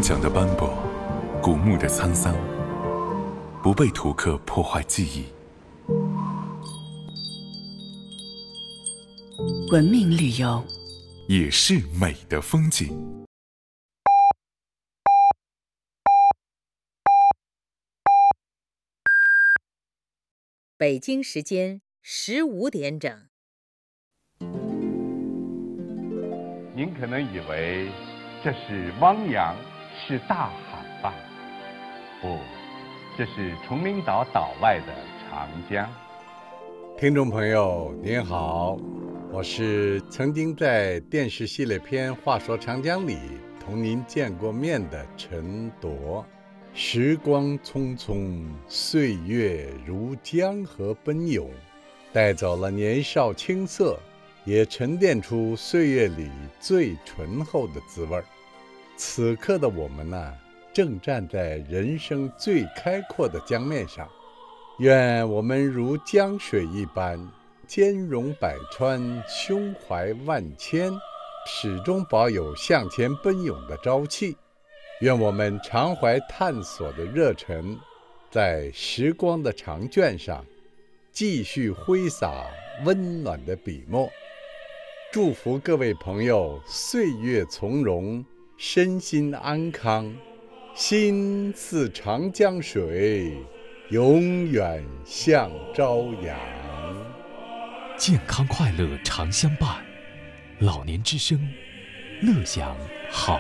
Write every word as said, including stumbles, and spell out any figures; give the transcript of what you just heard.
长江的斑驳，古木的沧桑，不被土刻破坏记忆。 文明旅游也是美的风景。 北京时间十五点整。 您可能以为这是汪洋，是大海吧？不，这是崇明岛岛外的长江。 听众朋友您好，我是曾经在电视系列片《话说长江》里同您见过面的陈铎。时光匆匆，岁月如江河奔涌，带走了年少青涩，也沉淀出岁月里最醇厚的滋味。此刻的我们呢，正站在人生最开阔的江面上，愿我们如江水一般，兼容百川，胸怀万千，始终保有向前奔涌的朝气。愿我们常怀探索的热忱，在时光的长卷上继续挥洒温暖的笔墨。祝福各位朋友岁月从容，身心安康，心似长江水，永远向朝阳。 健康快乐常相伴，老年之声，乐享好